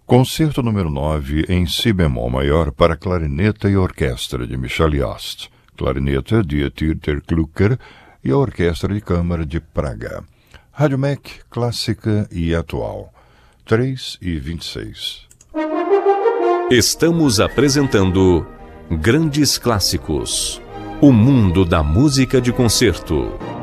Concerto número 9 em si bemol maior para clarineta e orquestra de Michel Yost, clarineta de Dieter Klucker e a Orquestra de Câmara de Praga. Rádio MEC, clássica e atual. 3h26. Estamos apresentando Grandes Clássicos, o mundo da música de concerto.